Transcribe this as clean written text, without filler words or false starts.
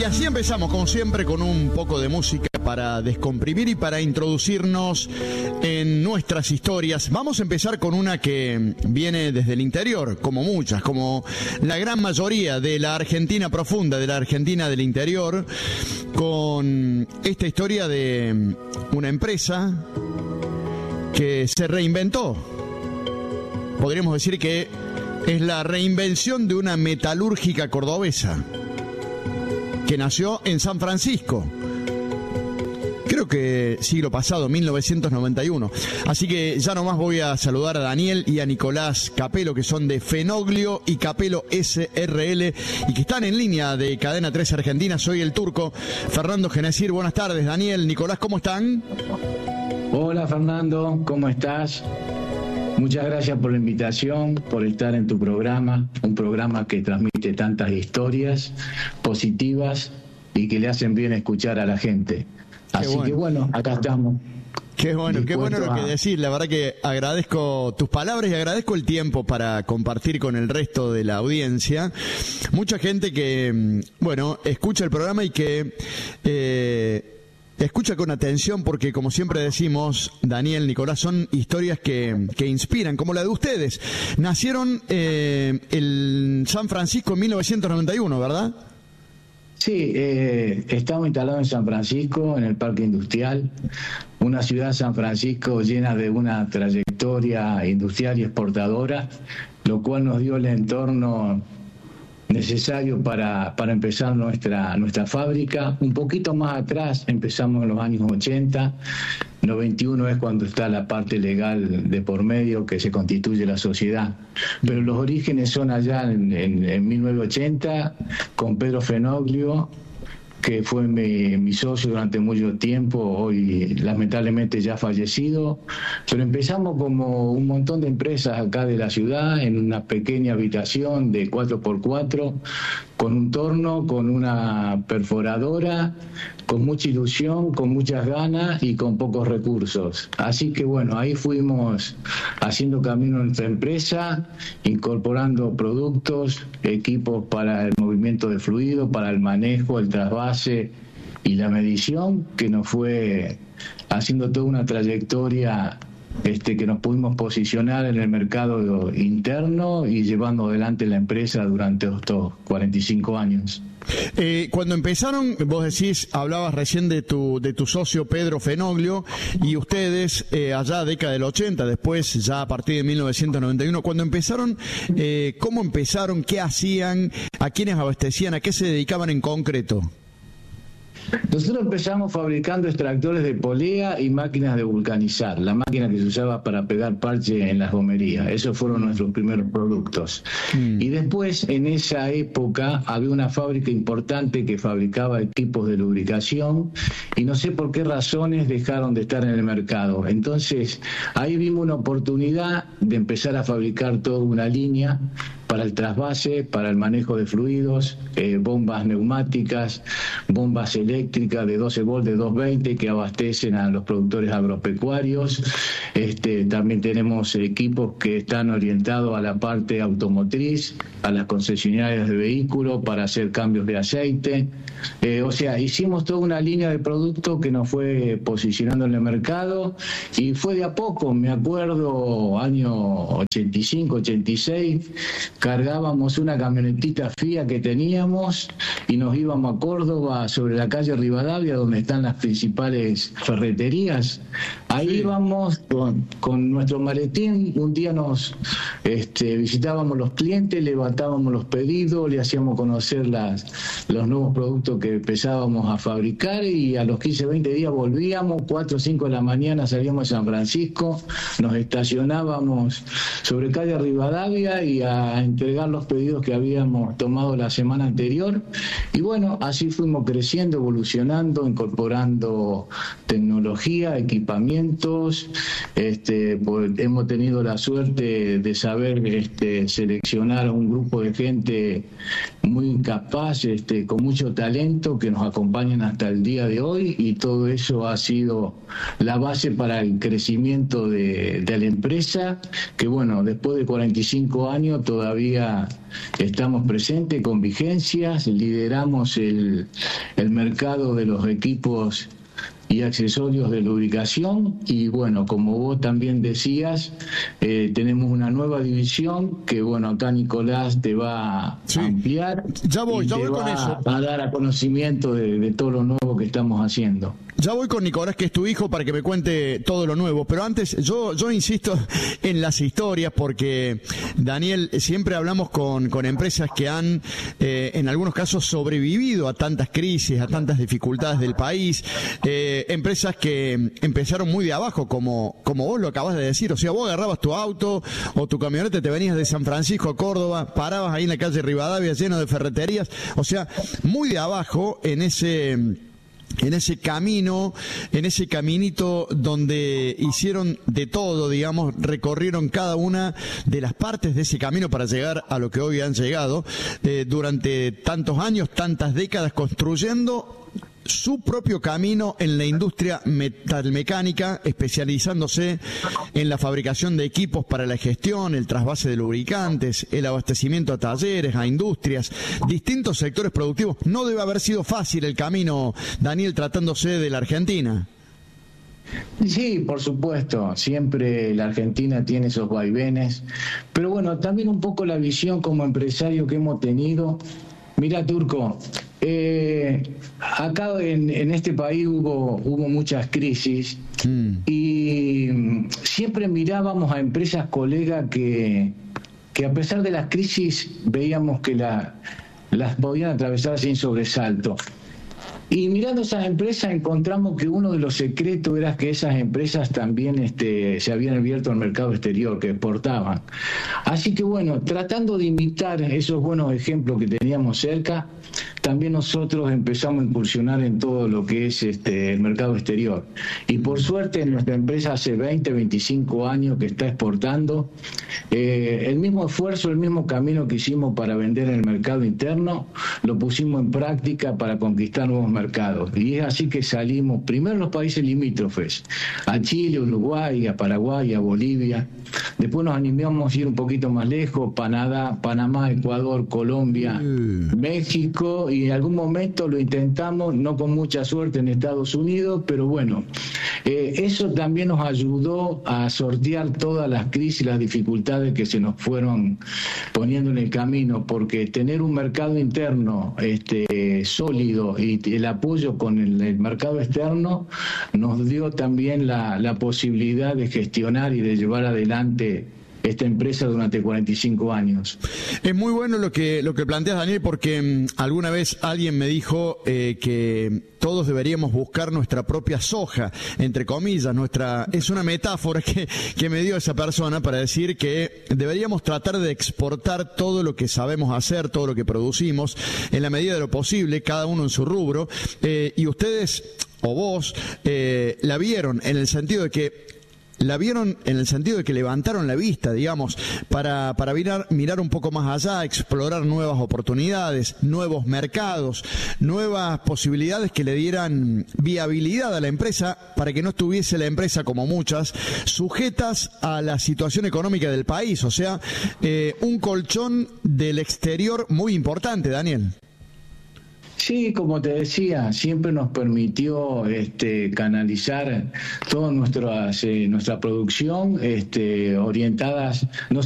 así empezamos, como siempre, con un poco de música para descomprimir y para introducirnos en nuestras historias. Vamos a empezar con una que viene desde el interior, como muchas, como la gran mayoría de la Argentina profunda, de la Argentina del interior, con esta historia de una empresa que se reinventó. Podríamos decir que es la reinvención de una metalúrgica cordobesa que nació en San Francisco, creo que siglo pasado, 1991. Así que ya nomás voy a saludar a Daniel y a Nicolás Capelo, que son de Fenoglio y Capelo SRL y que están en línea de Cadena 3 Argentina. Soy el turco Fernando Genesir. Buenas tardes, Daniel, Nicolás, ¿cómo están? Hola, Fernando, ¿cómo estás? Muchas gracias por la invitación, por estar en tu programa, un programa que transmite tantas historias positivas y que le hacen bien escuchar a la gente. Así que bueno, acá estamos. Qué bueno lo que decís. La verdad que agradezco tus palabras y agradezco el tiempo para compartir con el resto de la audiencia. Mucha gente que, bueno, escucha el programa y que escucha con atención porque, como siempre decimos, Daniel, Nicolás, son historias que inspiran, como la de ustedes. Nacieron en San Francisco en 1991, ¿verdad? Sí, estamos instalados en San Francisco, en el Parque Industrial, una ciudad, San Francisco, llena de una trayectoria industrial y exportadora, lo cual nos dio el entorno necesario para empezar nuestra fábrica. Un poquito más atrás empezamos en los años 80, 91 es cuando está la parte legal de por medio que se constituye la sociedad, pero los orígenes son allá en 1980 con Pedro Fenoglio, que fue mi socio durante mucho tiempo, hoy lamentablemente ya fallecido, pero empezamos como un montón de empresas acá de la ciudad, en una pequeña habitación de 4x4, con un torno, con una perforadora, con mucha ilusión, con muchas ganas y con pocos recursos. Así que bueno, ahí fuimos haciendo camino en nuestra empresa, incorporando productos, equipos para el movimiento de fluido, para el manejo, el trasvase y la medición, que nos fue haciendo toda una trayectoria que nos pudimos posicionar en el mercado interno y llevando adelante la empresa durante estos 45 años. Cuando empezaron, vos decís, hablabas recién de tu socio Pedro Fenoglio, y ustedes allá década del 80, después ya a partir de 1991, cuando empezaron, ¿cómo empezaron? ¿Qué hacían? ¿A quiénes abastecían? ¿A qué se dedicaban en concreto? Nosotros empezamos fabricando extractores de polea y máquinas de vulcanizar, la máquina que se usaba para pegar parche en las gomerías. Esos fueron nuestros primeros productos. Y después, en esa época, había una fábrica importante que fabricaba equipos de lubricación y no sé por qué razones dejaron de estar en el mercado. Entonces, ahí vimos una oportunidad de empezar a fabricar toda una línea para el trasvase, para el manejo de fluidos, bombas neumáticas, bombas eléctricas de 12 volts, de 220 que abastecen a los productores agropecuarios. También tenemos equipos que están orientados a la parte automotriz, a las concesionarias de vehículos para hacer cambios de aceite. O sea, hicimos toda una línea de productos que nos fue posicionando en el mercado y fue de a poco. Me acuerdo, año 85, 86, cargábamos una camionetita Fiat que teníamos y nos íbamos a Córdoba, sobre la calle Rivadavia, donde están las principales ferreterías. Ahí íbamos con nuestro maletín. Un día nos visitábamos los clientes, levantábamos los pedidos, le hacíamos conocer los nuevos productos que empezábamos a fabricar, y a los 15, 20 días volvíamos, 4 o 5 de la mañana salíamos de San Francisco, nos estacionábamos sobre calle Rivadavia y a entregar los pedidos que habíamos tomado la semana anterior. Y bueno, así fuimos creciendo, evolucionando, incorporando tecnología, equipamientos. Hemos tenido la suerte de saber seleccionar a un grupo de gente muy capaz, con mucho talento, que nos acompañan hasta el día de hoy, y todo eso ha sido la base para el crecimiento de la empresa, que bueno, después de 45 años todavía todavía estamos presentes con vigencias, lideramos el mercado de los equipos y accesorios de lubricación, y bueno, como vos también decías, tenemos una nueva división que bueno, acá Nicolás te va a ampliar. Ya voy con eso. A dar a conocimiento de todo lo nuevo que estamos haciendo. Ya voy con Nicolás, que es tu hijo, para que me cuente todo lo nuevo. Pero antes, yo insisto en las historias, porque, Daniel, siempre hablamos con empresas que han, en algunos casos, sobrevivido a tantas crisis, a tantas dificultades del país. Empresas que empezaron muy de abajo, como vos lo acabas de decir. O sea, vos agarrabas tu auto o tu camioneta, te venías de San Francisco a Córdoba, parabas ahí en la calle Rivadavia lleno de ferreterías. O sea, muy de abajo en ese camino, en ese caminito donde hicieron de todo, digamos, recorrieron cada una de las partes de ese camino para llegar a lo que hoy han llegado, durante tantos años, tantas décadas, construyendo su propio camino en la industria metalmecánica, especializándose en la fabricación de equipos para la gestión, el trasvase de lubricantes, el abastecimiento a talleres, a industrias, distintos sectores productivos. No debe haber sido fácil el camino, Daniel, tratándose de la Argentina. Sí, por supuesto, siempre la Argentina tiene esos vaivenes, pero bueno, también un poco la visión como empresario que hemos tenido. Mira, Turco, acá en este país hubo muchas crisis y siempre mirábamos a empresas colegas que a pesar de las crisis veíamos que las podían atravesar sin sobresalto. Y mirando esas empresas encontramos que uno de los secretos era que esas empresas también se habían abierto al mercado exterior, que exportaban. Así que bueno, tratando de imitar esos buenos ejemplos que teníamos cerca, también nosotros empezamos a incursionar en todo lo que es el mercado exterior. Y por suerte nuestra empresa hace 20, 25 años que está exportando. El mismo esfuerzo, el mismo camino que hicimos para vender en el mercado interno, lo pusimos en práctica para conquistar nuevos mercados. Y es así que salimos primero en los países limítrofes, a Chile, Uruguay, a Paraguay, a Bolivia. Después nos animamos a ir un poquito más lejos, Panamá, Ecuador, Colombia, México, y en algún momento lo intentamos, no con mucha suerte, en Estados Unidos, pero bueno, eso también nos ayudó a sortear todas las crisis y las dificultades que se nos fueron poniendo en el camino, porque tener un mercado interno sólido y el apoyo con el mercado externo nos dio también la posibilidad de gestionar y de llevar adelante esta empresa durante 45 años. Es muy bueno lo que planteas, Daniel, porque alguna vez alguien me dijo que todos deberíamos buscar nuestra propia soja, entre comillas, es una metáfora que me dio esa persona para decir que deberíamos tratar de exportar todo lo que sabemos hacer, todo lo que producimos, en la medida de lo posible, cada uno en su rubro, y ustedes, o vos, la vieron en el sentido de que levantaron la vista, digamos, para mirar un poco más allá, explorar nuevas oportunidades, nuevos mercados, nuevas posibilidades que le dieran viabilidad a la empresa para que no estuviese la empresa, como muchas, sujetas a la situación económica del país. O sea, un colchón del exterior muy importante, Daniel. Sí, como te decía, siempre nos permitió canalizar toda nuestra producción orientadas no